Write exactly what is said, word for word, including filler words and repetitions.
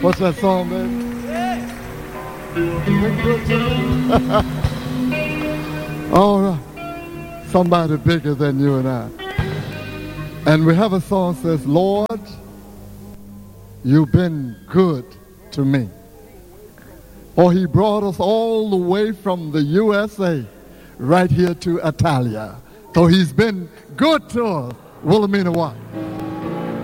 What's that song, baby? You been good to me? All right. Somebody bigger than you and I. And we have a song that says, Lord, you've been good to me. Or he brought us all the way from the U S A right here to Italia. So he's been good to us. Wilhelmina White.